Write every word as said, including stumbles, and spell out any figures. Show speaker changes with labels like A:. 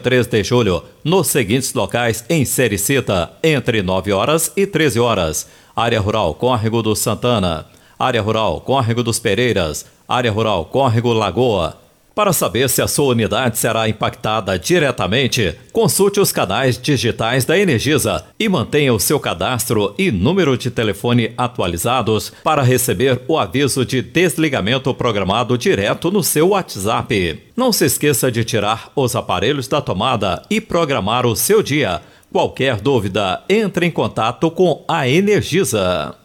A: três de julho, nos seguintes locais em Sericita, entre nove horas e treze horas. Área Rural Córrego do Santana, Área Rural Córrego dos Pereiras, Área Rural Córrego Lagoa. Para saber se a sua unidade será impactada diretamente, consulte os canais digitais da Energisa e mantenha o seu cadastro e número de telefone atualizados para receber o aviso de desligamento programado direto no seu WhatsApp. Não se esqueça de tirar os aparelhos da tomada e programar o seu dia. Qualquer dúvida, entre em contato com a Energisa.